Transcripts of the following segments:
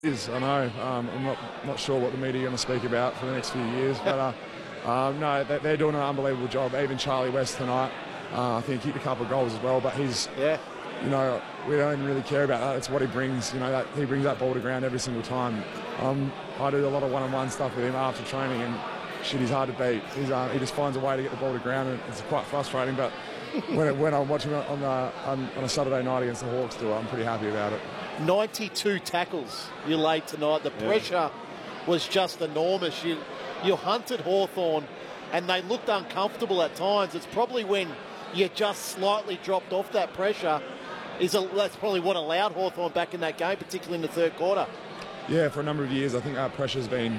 I know. I'm not sure what the media are going to speak about for the next few years, but no, they're doing an unbelievable job. Even Charlie West tonight, I think he kicked a couple of goals as well, but he's, you know, we don't really care about that. It's what he brings. You know, that he brings that ball to ground every single time. I do a lot of one-on-one stuff with him after training, and shit, he's hard to beat. He just finds a way to get the ball to ground, and it's quite frustrating. But when I'm watching it on a Saturday night against the Hawks, I'm pretty happy about it. 92 tackles you laid tonight. The pressure was just enormous. You hunted Hawthorn, and they looked uncomfortable at times. It's probably when you just slightly dropped off that pressure. That's probably what allowed Hawthorn back in that game, particularly in the third quarter. Yeah, for a number of years, I think our pressure's been,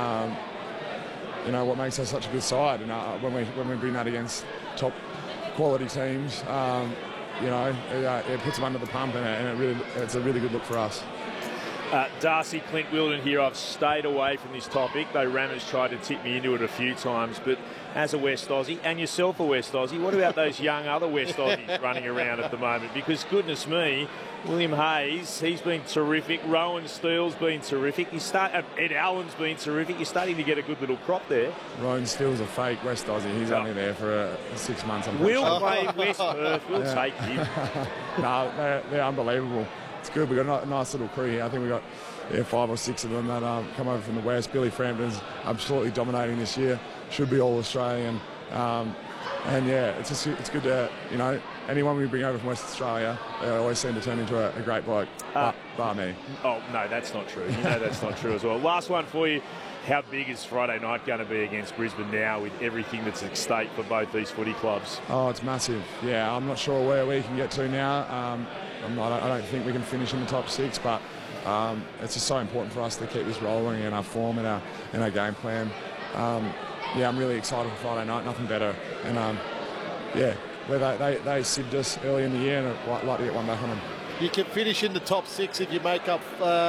you know, what makes us such a good side. And when we bring that against top quality teams, you know, it puts them under the pump, and it's a really good look for us. Darcy, Clint Wilden here. I've stayed away from this topic, though Rammers tried to tip me into it a few times. But as a West Aussie, and yourself a West Aussie, what about those young other West Aussies running around at the moment? Because goodness me, William Hayes, he's been terrific. Rowan Steele's been terrific. Ed Allen's been terrific. You're starting to get a good little crop there. Rowan Steele's a fake West Aussie. He's only there for 6 months. We'll play West Perth. We'll take him. No, they're unbelievable. It's good. We've got a nice little crew here. I think we've got 5 or 6 of them that come over from the West. Billy Frampton's absolutely dominating this year. Should be all Australian. And yeah, it's good to, you know, anyone we bring over from West Australia, they always seem to turn into a great bloke, bar me. Oh, no, that's not true. You know that's not true as well. Last one for you. How big is Friday night going to be against Brisbane now with everything that's at stake for both these footy clubs? Oh, it's massive. Yeah, I'm not sure where we can get to now. I don't think we can finish in the top 6, but it's just so important for us to keep this rolling in our form and our game plan. Yeah, I'm really excited for Friday night. Nothing better. And yeah, where they sibbed us early in the year, and I'd like to get one back on them. You can finish in the top 6 if you make up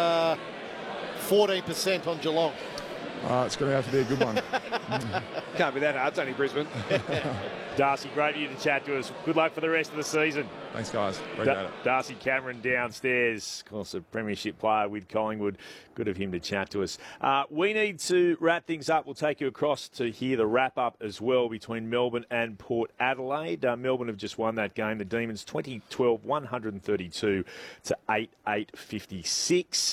14% on Geelong. It's going to have to be a good one. Can't be that hard. It's only Brisbane. Darcy, great of you to chat to us. Good luck for the rest of the season. Thanks, guys. Appreciate it. Darcy Cameron downstairs, of course, a premiership player with Collingwood. Good of him to chat to us. We need to wrap things up. We'll take you across to hear the wrap-up as well between Melbourne and Port Adelaide. Melbourne have just won that game. The Demons 2012, 132 to 88-56.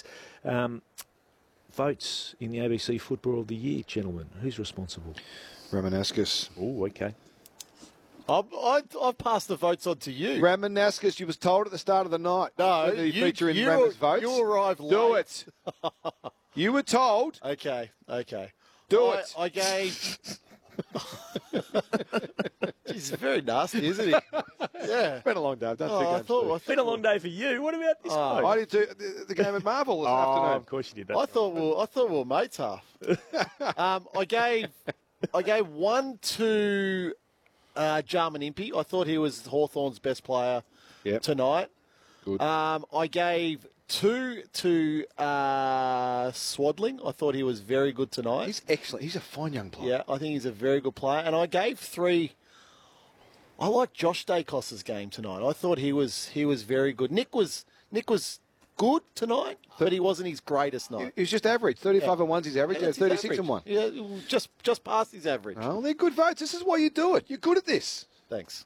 Votes in the ABC Football of the Year, gentlemen. Who's responsible? Ramanauskas. Oh, okay. I've passed the votes on to you. Ramanauskas, you was told at the start of the night. No, you feature in Ram's votes. You arrived late. Do it. You were told. Okay. Do it. I gave... He's very nasty, isn't he? Yeah. It's been a long day. It's been a long day for you. What about this guy? I did the game at Marvel this afternoon. Of course you did that. I thought we were mates half. I gave one to Jarman Impey. I thought he was Hawthorn's best player tonight. Good. I gave 2 to Swadling. I thought he was very good tonight. He's excellent. He's a fine young player. Yeah, I think he's a very good player. And I gave 3. I like Josh Dacos's game tonight. I thought he was very good. Nick was good tonight, but he wasn't his greatest night. He was just average. 35 and 1's his average. 36 and 1. Yeah, just past his average. Oh, they're good votes. This is why you do it. You're good at this. Thanks.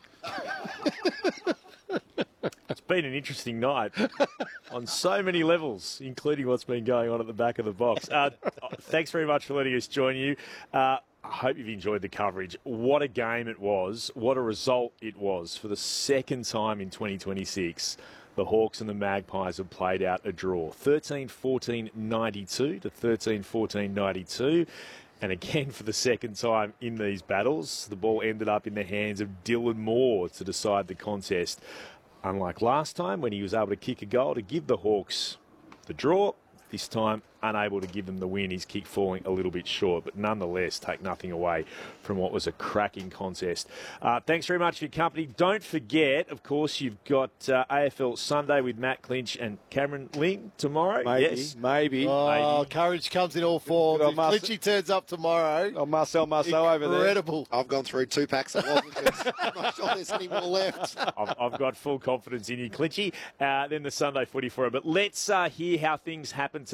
It's been an interesting night on so many levels, including what's been going on at the back of the box. Thanks very much for letting us join you. I hope you've enjoyed the coverage. What a game it was. What a result it was. For the second time in 2026, the Hawks and the Magpies have played out a draw. 13-14-92 to 13-14-92. And again, for the second time in these battles, the ball ended up in the hands of Dylan Moore to decide the contest. Unlike last time, when he was able to kick a goal to give the Hawks the draw, this time unable to give them the win. His kick falling a little bit short, but nonetheless, take nothing away from what was a cracking contest. Thanks very much for your company. Don't forget, of course, you've got AFL Sunday with Matt Clinch and Cameron Ling tomorrow. Maybe. Oh, Courage comes in all forms. If Clinchy turns up tomorrow. Oh, Marcel over there. Incredible. I've gone through 2 packs of lozenges. I'm not sure there's any more left. I've got full confidence in you, Clinchy. Then the Sunday footy for it. But let's hear how things happen